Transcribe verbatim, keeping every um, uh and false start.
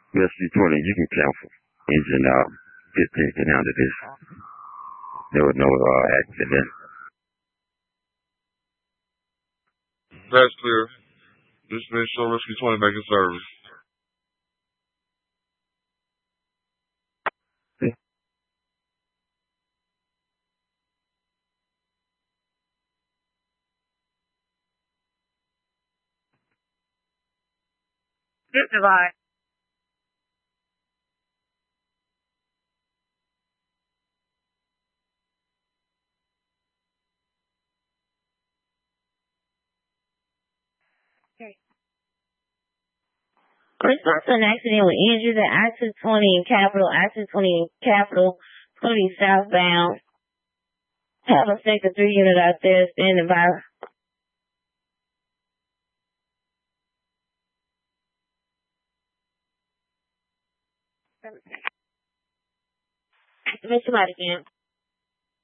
Rescue twenty, you can cancel. Engine uh, fifteen can handle this. There was no uh, accident. That's clear. This man show Rescue twenty back in service. Goodbye. Okay. Response to an accident with injuries at I two twenty in Capitol, I two twenty in Capitol, twenty southbound. Have a sector three unit out there standing by. Activate somebody again.